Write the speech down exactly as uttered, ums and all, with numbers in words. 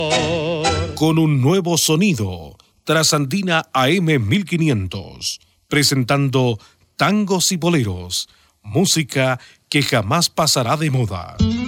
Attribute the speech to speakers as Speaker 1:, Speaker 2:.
Speaker 1: Con un nuevo sonido, Trasandina A M mil quinientos, presentando tangos y boleros, música que jamás pasará de moda.